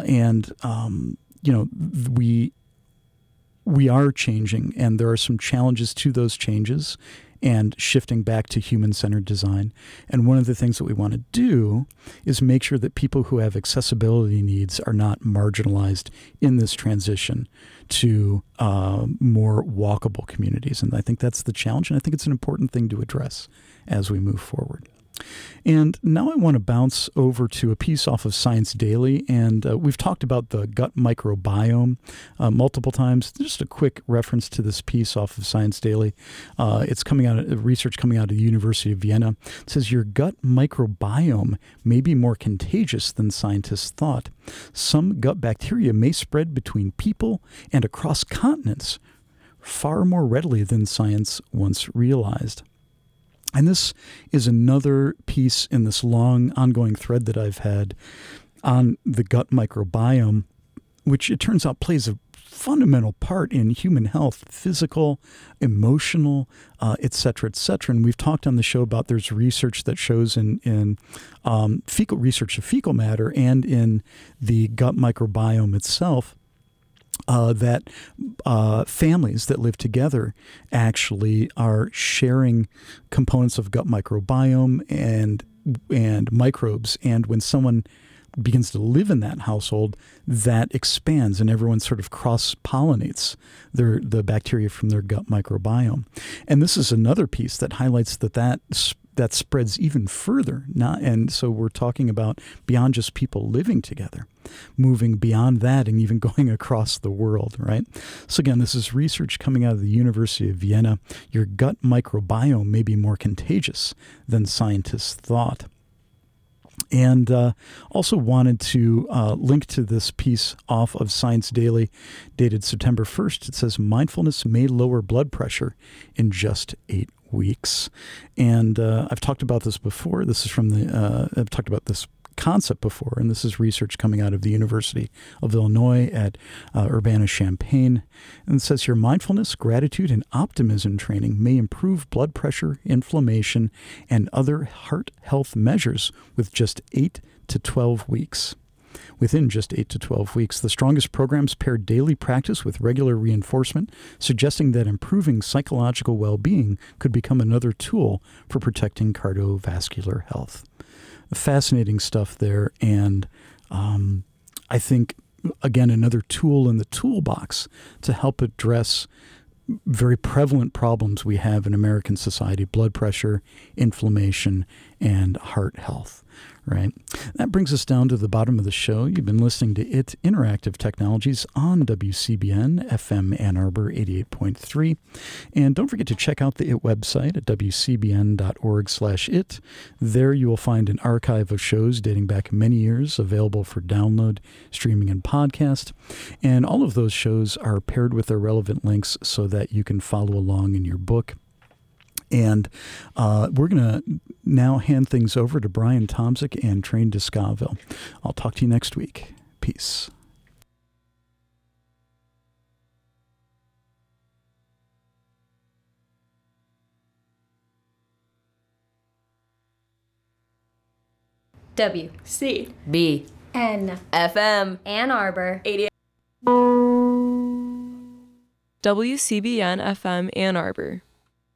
We are changing, and there are some challenges to those changes and shifting back to human-centered design. And one of the things that we want to do is make sure that people who have accessibility needs are not marginalized in this transition to more walkable communities. And I think that's the challenge, and I think it's an important thing to address as we move forward. And now I want to bounce over to a piece off of Science Daily, and we've talked about the gut microbiome multiple times. Just a quick reference to this piece off of Science Daily. It's coming out of research coming out of the University of Vienna. It says your gut microbiome may be more contagious than scientists thought. Some gut bacteria may spread between people and across continents far more readily than science once realized. And this is another piece in this long ongoing thread that I've had on the gut microbiome, which it turns out plays a fundamental part in human health, physical, emotional, et cetera, et cetera. And we've talked on the show about there's research that shows in fecal research of fecal matter and in the gut microbiome itself that families that live together actually are sharing components of gut microbiome and microbes. And when someone begins to live in that household, that expands and everyone sort of cross-pollinates the bacteria from their gut microbiome. And this is another piece that highlights that spreads even further. And so we're talking about beyond just people living together, moving beyond that and even going across the world, right? So again, this is research coming out of the University of Vienna. Your gut microbiome may be more contagious than scientists thought. And also wanted to link to this piece off of Science Daily dated September 1st. It says, mindfulness may lower blood pressure in just 8 weeks. And I've talked about this before. This is from I've talked about this concept before, and this is research coming out of the University of Illinois at Urbana-Champaign. And it says here, mindfulness, gratitude, and optimism training may improve blood pressure, inflammation, and other heart health measures with just 8 to 12 weeks. Within just 8 to 12 weeks, the strongest programs paired daily practice with regular reinforcement, suggesting that improving psychological well-being could become another tool for protecting cardiovascular health. Fascinating stuff there, and I think, again, another tool in the toolbox to help address very prevalent problems we have in American society: blood pressure, inflammation, and heart health. Right. That brings us down to the bottom of the show. You've been listening to IT Interactive Technologies on WCBN FM Ann Arbor 88.3. And don't forget to check out the IT website at wcbn.org/it. There you will find an archive of shows dating back many years available for download, streaming, and podcast. And all of those shows are paired with their relevant links so that you can follow along in your book. And we're going to now hand things over to Brian Tomzik and Train to Scoville. I'll talk to you next week. Peace. WCBN FM Ann Arbor 88. WCBN FM Ann Arbor